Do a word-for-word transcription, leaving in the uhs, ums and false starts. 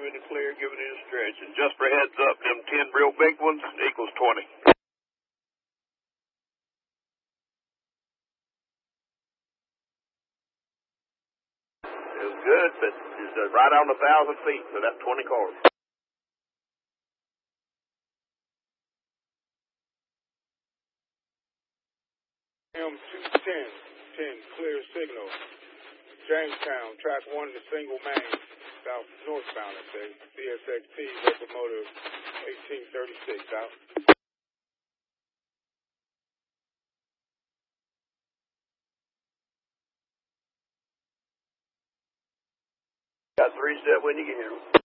you in the clear, giving it a stretch. And just for a heads up, them ten real big ones equals twenty. It was good, but it's uh, right on a thousand feet, so that's twenty cars. M two ten, ten, clear signal. Jamestown, track one to single main, south northbound, I say. C S X T, locomotive eighteen thirty-six, out. Got three step when you get here.